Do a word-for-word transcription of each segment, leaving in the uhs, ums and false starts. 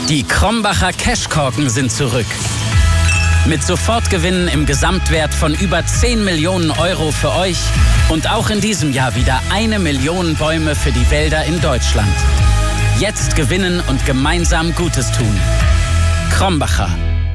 Die Krombacher Cashkorken sind zurück. Mit Sofortgewinnen im Gesamtwert von über zehn Millionen Euro für euch und auch in diesem Jahr wieder eine Million Bäume für die Wälder in Deutschland. Jetzt gewinnen und gemeinsam Gutes tun. Krombacher.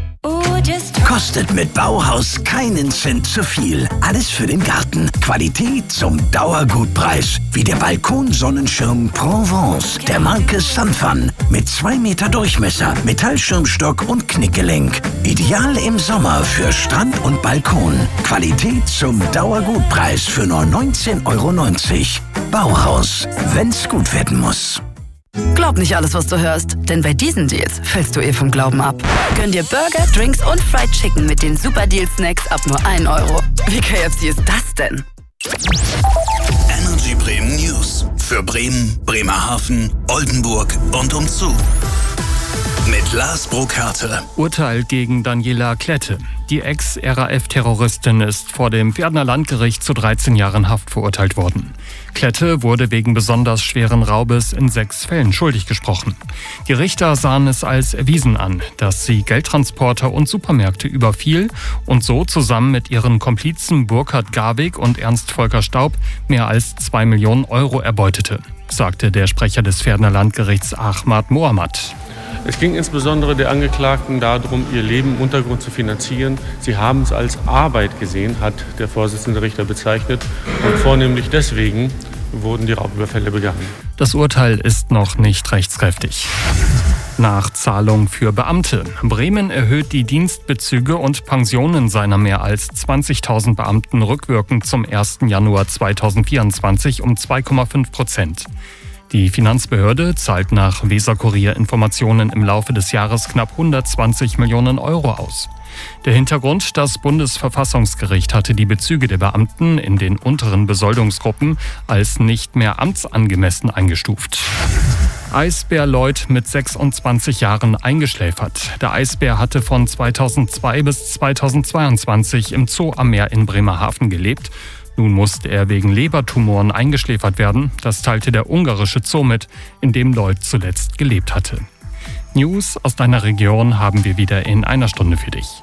Kostet mit Bauhaus keinen Cent zu viel. Alles für den Garten. Qualität zum Dauergutpreis. Wie der Balkonsonnenschirm Provence der Marke Sunfun. Mit zwei Meter Durchmesser, Metallschirmstock und Knickgelenk. Ideal im Sommer für Strand und Balkon. Qualität zum Dauergutpreis für nur neunzehn Euro neunzig. Bauhaus, wenn's gut werden muss. Glaub nicht alles, was du hörst, denn bei diesen Deals fällst du eh vom Glauben ab. Gönn dir Burger, Drinks und Fried Chicken mit den Super Deal Snacks ab nur ein Euro. Wie K F C ist das denn? Energy Bremen News. Für Bremen, Bremerhaven, Oldenburg und umzu. Mit Lars Burkhardt. Urteil gegen Daniela Klette. Die Ex-R A F-Terroristin ist vor dem Pferdner Landgericht zu dreizehn Jahren Haft verurteilt worden. Klette wurde wegen besonders schweren Raubes in sechs Fällen schuldig gesprochen. Die Richter sahen es als erwiesen an, dass sie Geldtransporter und Supermärkte überfiel und so zusammen mit ihren Komplizen Burkhard Garwig und Ernst Volker Staub mehr als zwei Millionen Euro erbeutete, sagte der Sprecher des Pferdner Landgerichts Ahmad Mohamad. Es ging insbesondere der Angeklagten darum, ihr Leben im Untergrund zu finanzieren. Sie haben es als Arbeit gesehen, hat der Vorsitzende Richter bezeichnet. Und vornehmlich deswegen wurden die Raubüberfälle begangen. Das Urteil ist noch nicht rechtskräftig. Nachzahlung für Beamte. Bremen erhöht die Dienstbezüge und Pensionen seiner mehr als zwanzigtausend Beamten rückwirkend zum ersten Januar zweitausendvierundzwanzig um zwei Komma fünf Prozent. Die Finanzbehörde zahlt nach Weser-Kurier-Informationen im Laufe des Jahres knapp hundertzwanzig Millionen Euro aus. Der Hintergrund: Das Bundesverfassungsgericht hatte die Bezüge der Beamten in den unteren Besoldungsgruppen als nicht mehr amtsangemessen eingestuft. Eisbär Lloyd mit sechsundzwanzig Jahren eingeschläfert. Der Eisbär hatte von zweitausendzwei bis zweitausendzweiundzwanzig im Zoo am Meer in Bremerhaven gelebt. Nun musste er wegen Lebertumoren eingeschläfert werden. Das teilte der ungarische Zoo mit, in dem Lloyd zuletzt gelebt hatte. News aus deiner Region haben wir wieder in einer Stunde für dich.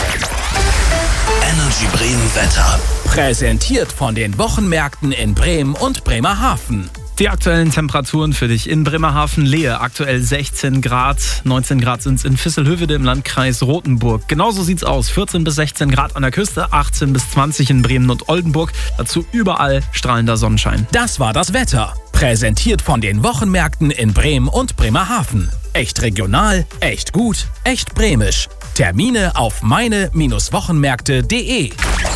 Energy Bremen Wetter. Präsentiert von den Wochenmärkten in Bremen und Bremerhaven. Die aktuellen Temperaturen für dich in Bremerhaven. Lehe aktuell sechzehn Grad, neunzehn Grad sind es in Visselhövede im Landkreis Rothenburg. Genauso sieht's aus, vierzehn bis sechzehn Grad an der Küste, achtzehn bis zwanzig in Bremen und Oldenburg. Dazu überall strahlender Sonnenschein. Das war das Wetter. Präsentiert von den Wochenmärkten in Bremen und Bremerhaven. Echt regional, echt gut, echt bremisch. Termine auf meine Wochenmärkte punkt de.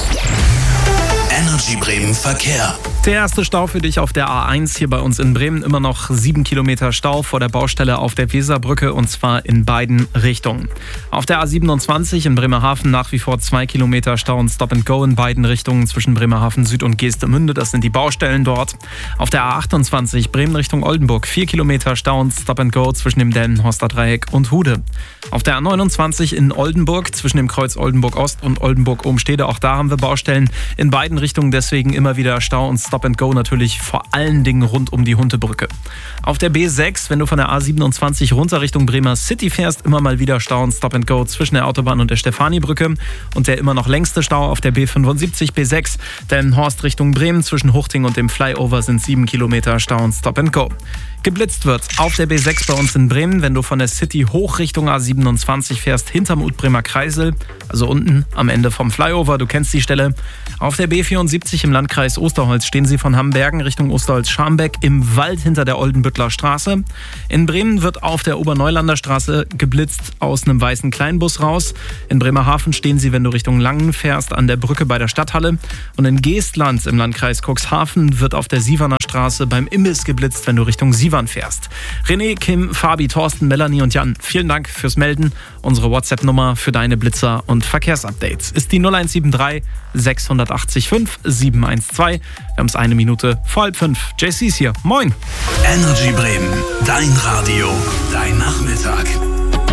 Energy Bremen Verkehr. Der erste Stau für dich auf der A eins hier bei uns in Bremen. Immer noch sieben Kilometer Stau vor der Baustelle auf der Weserbrücke und zwar in beiden Richtungen. Auf der A siebenundzwanzig in Bremerhaven nach wie vor zwei Kilometer Stau und Stop and Go in beiden Richtungen zwischen Bremerhaven Süd und Geestemünde. Das sind die Baustellen dort. Auf der A achtundzwanzig Bremen Richtung Oldenburg vier Kilometer Stau und Stop and Go zwischen dem Delmenhorster Dreieck und Hude. Auf der A neunundzwanzig in Oldenburg zwischen dem Kreuz Oldenburg Ost und Oldenburg Obenstede. Auch da haben wir Baustellen in beiden Richtungen, deswegen immer wieder Stau und Stop and Go natürlich vor allen Dingen rund um die Huntebrücke. Auf der B sechs, wenn du von der A siebenundzwanzig runter Richtung Bremer City fährst, immer mal wieder Stau und Stop and Go zwischen der Autobahn und der Stefanibrücke. Und der immer noch längste Stau auf der B fünfundsiebzig B sechs, Delmenhorst Richtung Bremen zwischen Huchting und dem Flyover sind sieben Kilometer Stau und Stop and Go. Geblitzt wird auf der B sechs bei uns in Bremen, wenn du von der City hoch Richtung A siebenundzwanzig fährst, hinterm Utbremer Kreisel, also unten am Ende vom Flyover, du kennst die Stelle. Auf der B vierundsiebzig im Landkreis Osterholz stehen sie von Hambergen Richtung Osterholz-Scharmbeck im Wald hinter der Oldenbüttler Straße. In Bremen wird auf der Oberneulander Straße geblitzt aus einem weißen Kleinbus raus. In Bremerhaven stehen sie, wenn du Richtung Langen fährst, an der Brücke bei der Stadthalle. Und in Geestland im Landkreis Cuxhaven wird auf der Sieverner Straße beim Imbiss geblitzt, wenn du Richtung Sievern fährst. René, Kim, Fabi, Thorsten, Melanie und Jan, vielen Dank fürs Melden. Unsere WhatsApp-Nummer für deine Blitzer und Verkehrsupdates ist die null eins sieben drei sechs acht fünf sieben eins zwei. Wir haben es eine Minute vor halb fünf. J C ist hier. Moin. Energy Bremen, dein Radio, dein Nachmittag.